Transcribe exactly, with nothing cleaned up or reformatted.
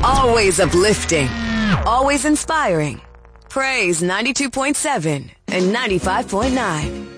Always uplifting. Always inspiring. Praise ninety-two point seven and ninety-five point nine.